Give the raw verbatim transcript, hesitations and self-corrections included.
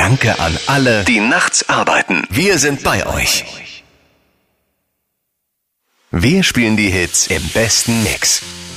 Danke an alle, die nachts arbeiten. Wir sind bei euch. Wir spielen die Hits im besten Mix.